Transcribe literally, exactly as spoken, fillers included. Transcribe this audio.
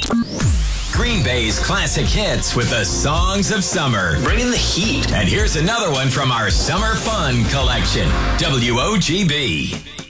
Green Bay's classic hits with the songs of summer. Bring in the heat. And here's another one from our Summer Fun collection. W O G B.